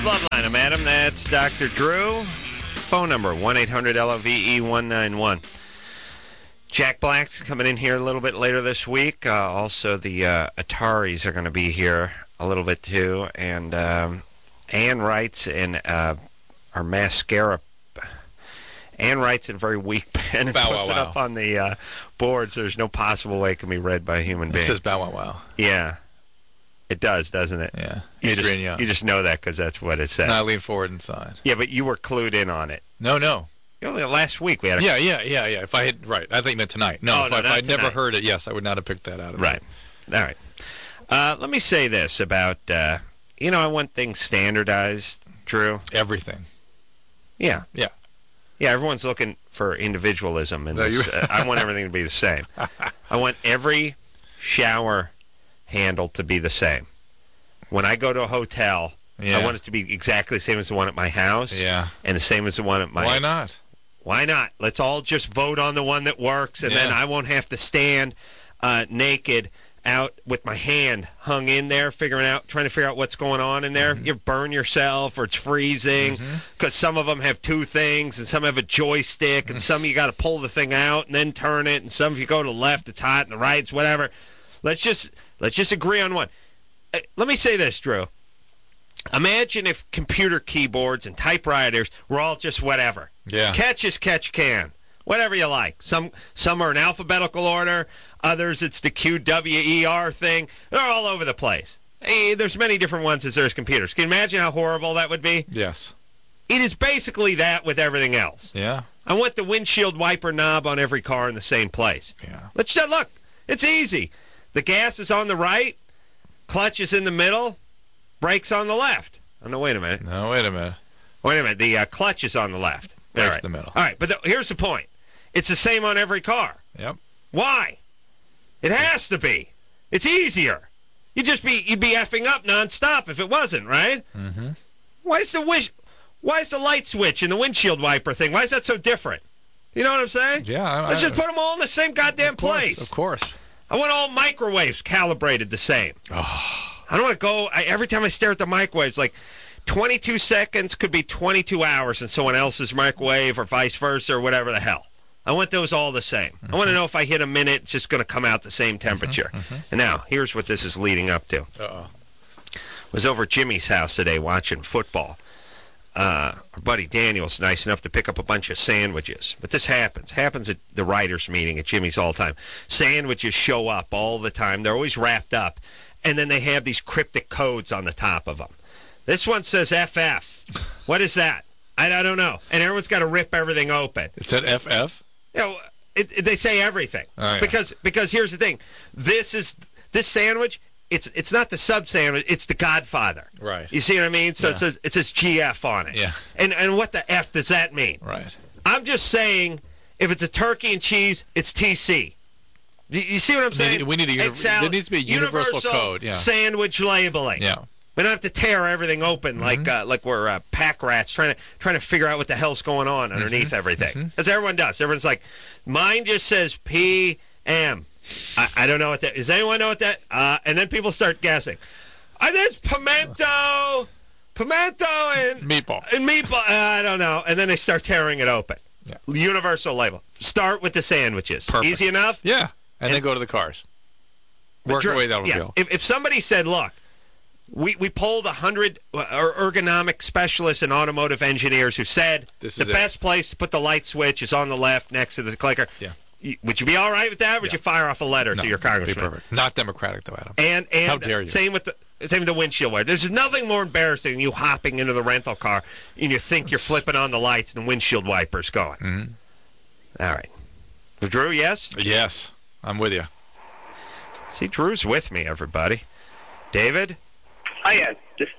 Bloodline, I'm Adam. That's Dr. Drew. Phone number, 1-800-LOVE-191. Jack Black's coming in here a little bit later this week. Also, the Ataris are going to be here a little bit, too. And Ann writes in our mascara. Ann writes in a very weak pen and puts it up on the board, so there's no possible way it can be read by a human being. It says bow wow wow. Yeah. It does, doesn't it? Yeah. You just know that because that's what it says. No, I lean forward and sign. Yeah, but you were clued in on it. No. Last week we had Yeah. If I had, right. I think you meant tonight. No, if I'd never heard it, yes, I would not have picked that out. Right. All right. Let me say this about, I want things standardized, Drew. Everything. Yeah. Yeah. Yeah, everyone's looking for individualism in this. I want everything to be the same. I want every shower handle to be the same. When I go to a hotel, I want it to be exactly the same as the one at my house. Yeah. And the same as the one at my... Why not? Why not? Let's all just vote on the one that works, and then I won't have to stand naked out with my hand hung in there, trying to figure out what's going on in there. Mm-hmm. You burn yourself, or it's freezing, because some of them have two things, and some have a joystick, and some you got to pull the thing out and then turn it, and some if you go to the left, it's hot, and the right, it's whatever. Let's just agree on one. Let me say this, Drew. Imagine if computer keyboards and typewriters were all just whatever. Yeah. Catch as catch can. Whatever you like. Some are in alphabetical order. Others, it's the QWER thing. They're all over the place. Hey, there's many different ones as there's computers. Can you imagine how horrible that would be? Yes. It is basically that with everything else. Yeah. I want the windshield wiper knob on every car in the same place. Yeah. Let's just look. It's easy. The gas is on the right. Clutch is in the middle. Brakes on the left. Oh, no, wait a minute. Wait a minute. The clutch is on the left. Brakes in the middle. All right, but here's the point. It's the same on every car. Yep. Why? It has to be. It's easier. You'd be effing up nonstop if it wasn't, right? Mm-hmm. Why is the light switch in the windshield wiper thing? Why is that so different? You know what I'm saying? Yeah. Let's just put them all in the same goddamn place. Of course. I want all microwaves calibrated the same. Oh. I don't want to go... every time I stare at the microwaves, like 22 seconds could be 22 hours in someone else's microwave or vice versa or whatever the hell. I want those all the same. I want to know if I hit a minute, it's just going to come out the same temperature. And now, here's what this is leading up to. Uh-oh. Was over at Jimmy's house today watching football. Our buddy Daniel's nice enough to pick up a bunch of sandwiches. But this happens at the writers' meeting at Jimmy's all the time. Sandwiches show up all the time. They're always wrapped up. And then they have these cryptic codes on the top of them. This one says FF. What is that? I don't know. And everyone's got to rip everything open. It said FF? They say everything. Oh, yeah. Because here's the thing. This sandwich, it's not the sub sandwich, it's the Godfather. Right. You see what I mean? So it says GF on it. Yeah. And what the F does that mean? Right. I'm just saying, if it's a turkey and cheese, it's TC. You see what I'm saying? There needs to be a universal code. Yeah. Sandwich labeling. Yeah. We don't have to tear everything open like we're pack rats trying to figure out what the hell's going on underneath everything. As everyone does. Everyone's like, mine just says PM. I don't know what that is. Does anyone know what that? And then people start guessing. There's pimento and meatball. I don't know. And then they start tearing it open. Yeah. Universal label. Start with the sandwiches. Perfect. Easy enough? Yeah. And then go to the cars. Work your way that will go. If somebody said, look, we polled 100 ergonomic specialists and automotive engineers who said the best place to put the light switch is on the left next to the clicker. Yeah. Would you be all right with that? Or would you fire off a letter to your congressman? Be perfect. Not democratic, though, Adam. And how dare you? Same with the windshield wiper. There's nothing more embarrassing than you hopping into the rental car and you think you're flipping on the lights and the windshield wiper's going. Mm-hmm. All right. Drew, yes? Yes. I'm with you. See, Drew's with me, everybody. David? Hiya.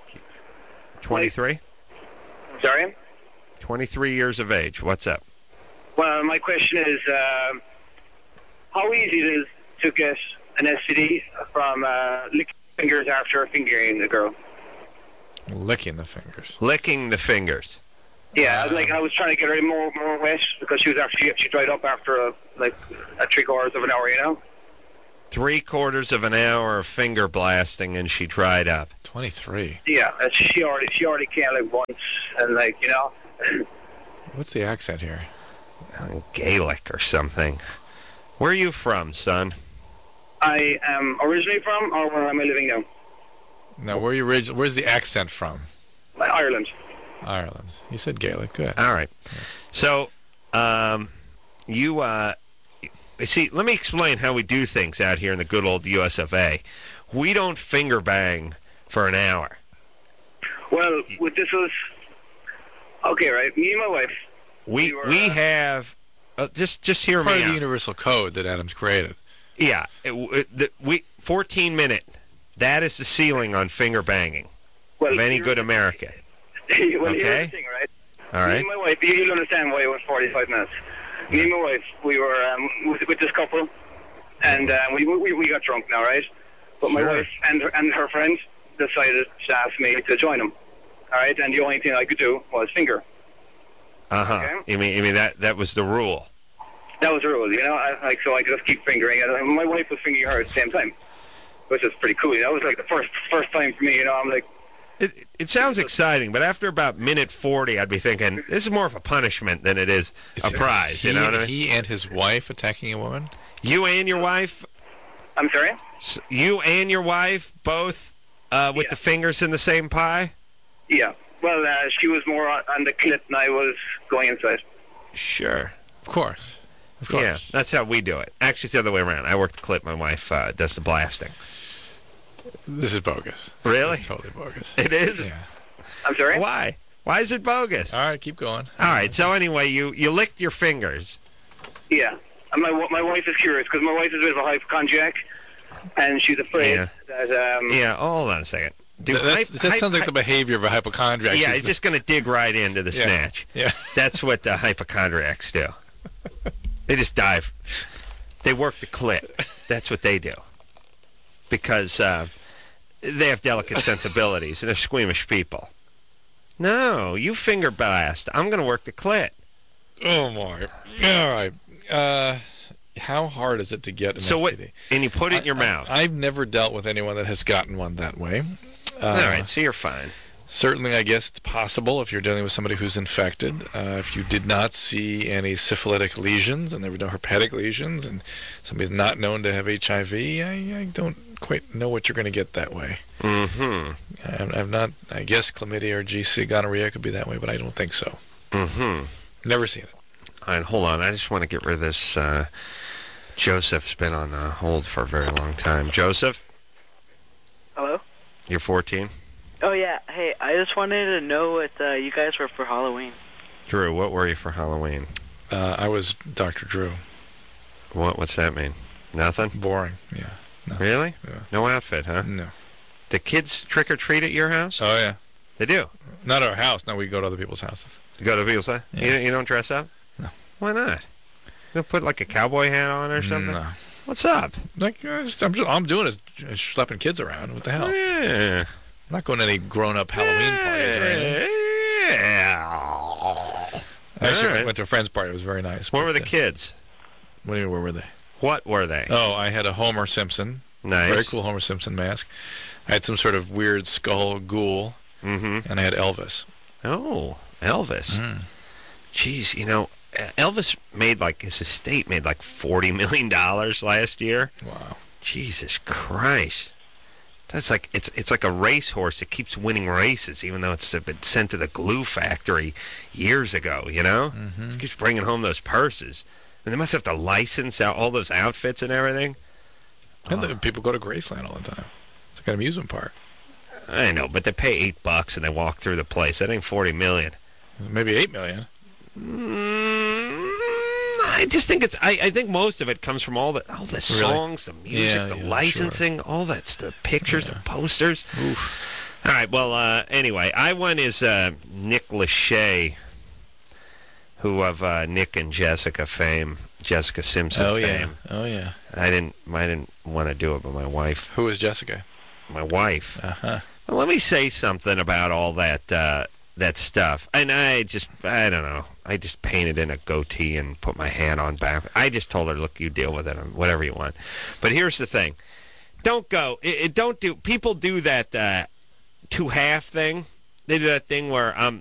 23? Sorry? 23 years of age. What's up? Well, my question is, how easy it is to get an STD from licking fingers after fingering a girl? Licking the fingers. Licking the fingers. Yeah, I was trying to get her more wet because she dried up after like 3/4 of an hour, you know. 3/4 of an hour of finger blasting, and she dried up. 23. Yeah, she already came like once, and like What's the accent here? Gaelic or something. Where are you from, son? I am originally from, or where am I living now? Now, where's the accent from? Ireland. Ireland. You said Gaelic. Good. All right. So, you see, let me explain how we do things out here in the good old US of A. We don't finger bang for an hour. Well, this was okay, right? Me and my wife. We have just hear part me of out. the universal code that Adam's created. Yeah, 14 minute. That is the ceiling on finger banging of any good American. Well, okay. Here's the thing, right? All right. Me and my wife, you'll understand why it was 45 minutes. Me and my wife, we were with this couple, and we got drunk now, right? But my wife and her friend decided to ask me to join them. All right, and the only thing I could do was finger. Okay? You mean that was the rule? That was the rule, so I could just keep fingering, and my wife was fingering her at the same time, which is pretty cool. That was like the first time for me. I'm like. It sounds exciting, but after about minute 40, I'd be thinking this is more of a punishment than it is a prize. You know what I mean? He and his wife attacking a woman. You and your wife. I'm sorry. You and your wife both with the fingers in the same pie. Yeah. Well, she was more on the clit, and I was going inside. Sure. Of course. Yeah, that's how we do it. Actually, it's the other way around. I work the clit. My wife does the blasting. This is bogus. Really? It's totally bogus. It is? Yeah. I'm sorry? Why? Why is it bogus? All right, keep going. All right, so anyway, you licked your fingers. Yeah. And my wife is curious, because my wife is a bit of a hypochondriac, and she's afraid that... Yeah, hold on a second. That sounds like the behavior of a hypochondriac. Yeah, he's just going to dig right into the snatch. Yeah. That's what the hypochondriacs do. They just dive. They work the clit. That's what they do. Because they have delicate sensibilities, and they're squeamish people. No, you finger blast. I'm going to work the clit. Oh, my. All right. How hard is it to get an STD? And you put it in your mouth. I've never dealt with anyone that has gotten one that way. All right, so you're fine. Certainly, I guess it's possible if you're dealing with somebody who's infected. If you did not see any syphilitic lesions and there were no herpetic lesions and somebody's not known to have HIV, I don't quite know what you're going to get that way. Mm-hmm. I've not, I guess chlamydia or GC gonorrhea could be that way, but I don't think so. Mm-hmm. Never seen it. All right, hold on. I just want to get rid of this. Joseph's been on hold for a very long time. Joseph? Hello? You're 14? Oh, yeah. Hey, I just wanted to know what you guys were for Halloween. Drew, what were you for Halloween? I was Dr. Drew. What's that mean? Nothing? Boring, yeah. No. Really? Yeah. No outfit, huh? No. The kids trick-or-treat at your house? Oh, yeah. They do? Not our house. No, we go to other people's houses. You go to people's house? Yeah. You don't dress up? No. Why not? You don't put like a cowboy hat on or something? No. What's up? Like, all I'm doing is schlepping kids around. What the hell? Yeah. I'm not going to any grown-up Halloween parties or anything. Yeah. I actually right. went to a friend's party. It was very nice. Where were the kids? What do you mean, where were they? What were they? Oh, I had a Homer Simpson. Nice. Very cool Homer Simpson mask. I had some sort of weird skull ghoul. Mm-hmm. And I had Elvis. Oh, Elvis. Mm. Jeez, Elvis his estate made like $40 million last year. Wow. Jesus Christ. That's like it's like a racehorse that keeps winning races, even though it's been sent to the glue factory years ago. Mm-hmm. It keeps bringing home those purses, and they must have to license out all those outfits and everything. And people go to Graceland all the time. It's like an amusement park. I know, but they pay $8 and they walk through the place. That ain't $40 million. Maybe $8 million. I just think I think most of it comes from all the songs, the music, the licensing, sure. All that stuff, pictures, the posters. Oof. All right. Well, anyway, I went as Nick Lachey, who of Nick and Jessica fame, Jessica Simpson fame. Oh yeah. I didn't want to do it, but my wife. Who is Jessica? My wife. Uh-huh. Well, let me say something about all that that stuff. And I don't know. I just painted in a goatee and put my hand on back. I just told her, look, you deal with it, whatever you want. But here's the thing. Don't go. People do that two-half thing. They do that thing where